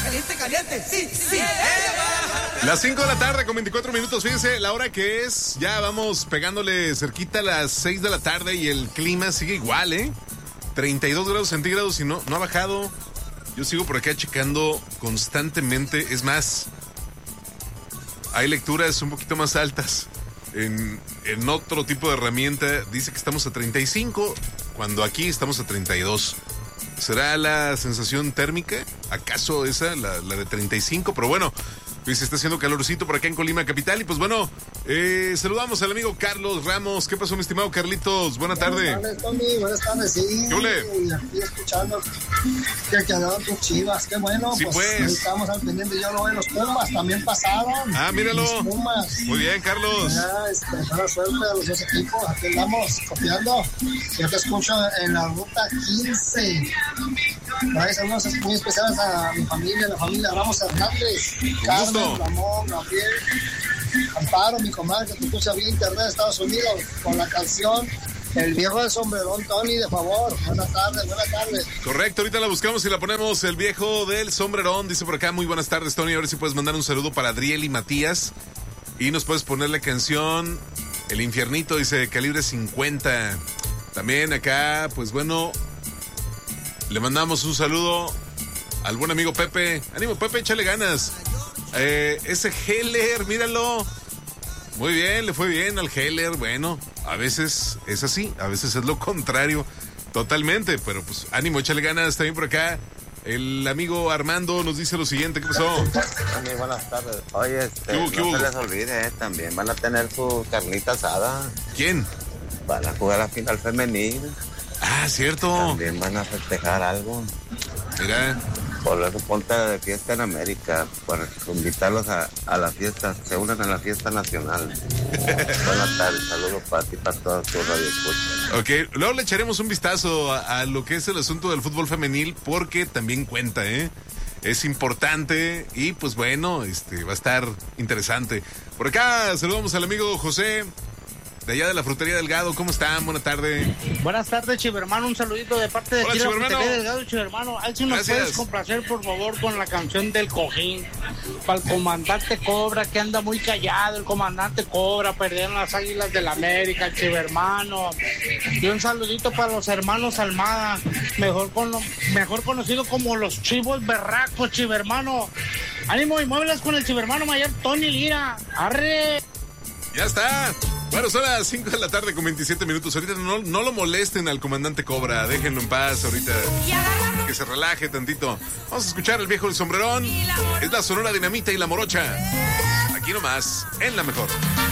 caliente, caliente, sí, sí. Las 5 de la tarde con 24 minutos, fíjense la hora que es, ya vamos pegándole cerquita a las 6 de la tarde y el clima sigue igual, 32 grados centígrados y no ha bajado. Yo sigo por acá checando constantemente, es más, hay lecturas un poquito más altas. En otro tipo de herramienta dice que estamos a 35, cuando aquí estamos a 32. ¿Será la sensación térmica? ¿Acaso esa, la de 35? Pero bueno, pues está haciendo calorcito por acá en Colima Capital. Y pues bueno, saludamos al amigo Carlos Ramos. ¿Qué pasó, mi estimado Carlitos? Buena tarde. Buenas tardes, Tony. Buenas tardes, sí. ¿Qué ole? Y aquí escuchando que quedaron tus Chivas. Qué bueno. Sí, pues. Estamos al pendiente. Yo lo veo, los Pumas también pasaron. Ah, míralo. Los Pumas. Muy bien, Carlos. Buena suerte a los dos equipos. Aquí andamos copiando. Yo te escucho en la ruta 15. Saludos muy especiales a mi familia, la familia Ramos Hernández, Carmen, Ramón, Gabriel, Amparo, mi comadre, que te escucha bien internet de Estados Unidos con la canción El Viejo del Sombrerón. Tony, de favor. Buenas tardes, buenas tardes. Correcto, ahorita la buscamos y la ponemos. El Viejo del Sombrerón dice por acá, muy buenas tardes, Tony. A ver si puedes mandar un saludo para Adriel y Matías y nos puedes poner la canción El Infiernito, dice Calibre 50. También acá, pues bueno, le mandamos un saludo al buen amigo Pepe. Ánimo, Pepe, échale ganas. Ese Heller, míralo. Muy bien, le fue bien al Heller. Bueno, a veces es así, a veces es lo contrario. Totalmente, pero pues ánimo, échale ganas. También por acá el amigo Armando nos dice lo siguiente. ¿Qué pasó? Muy buenas tardes. Oye, no se les olvide, también van a tener su carnita asada. ¿Quién? Van a jugar la final femenil. Ah, cierto. También van a festejar algo. Mira. Por eso ponte de fiesta en América, para invitarlos a la fiesta, se unan a la fiesta nacional. Buenas tardes, saludos para ti, para todas tus radioescuchas. Ok, luego le echaremos un vistazo a lo que es el asunto del fútbol femenil, porque también cuenta, es importante y pues bueno, va a estar interesante. Por acá saludamos al amigo José, de allá de la Frutería Delgado. ¿Cómo están? Buena tarde. Buenas tardes, Chivermano. Un saludito de parte de aquí de la Frutería Delgado, Chivermano. A ver si nos puedes complacer, por favor, con la canción del Cojín. Para el comandante Cobra, que anda muy callado. El comandante Cobra, perdieron las Águilas del América, Chivermano. Y un saludito para los hermanos Almada, mejor conocido como los Chivos Berracos, Chivermano. Ánimo y muévelas con el Chivermano mayor Tony Lira. ¡Arre! Ya está. Bueno, son las 5 de la tarde con 27 minutos. Ahorita no lo molesten al comandante Cobra. Déjenlo en paz ahorita. Que se relaje tantito. Vamos a escuchar El Viejo del Sombrerón. Es la Sonora Dinamita y la Morocha. Aquí nomás, en La Mejor.